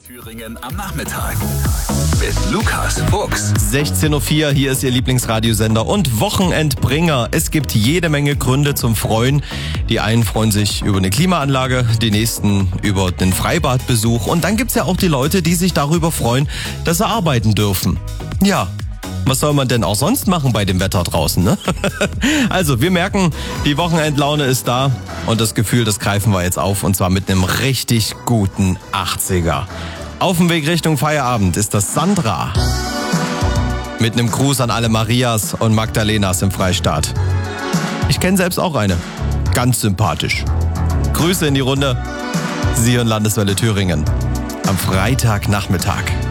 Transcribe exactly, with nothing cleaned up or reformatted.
Thüringen am Nachmittag mit Lukas Fuchs. sechzehn Uhr vier, hier ist Ihr Lieblingsradiosender und Wochenendbringer. Es gibt jede Menge Gründe zum Freuen. Die einen freuen sich über eine Klimaanlage, die nächsten über den Freibadbesuch. Und dann gibt's ja auch die Leute, die sich darüber freuen, dass sie arbeiten dürfen. Ja, was soll man denn auch sonst machen bei dem Wetter draußen, ne? Also, wir merken, die Wochenendlaune ist da und das Gefühl, das greifen wir jetzt auf und zwar mit einem richtig guten achtziger. Auf dem Weg Richtung Feierabend ist das Sandra. Mit einem Gruß an alle Marias und Magdalenas im Freistaat. Ich kenne selbst auch eine. Ganz sympathisch. Grüße in die Runde. Sie und Landeswelle Thüringen. Am Freitagnachmittag.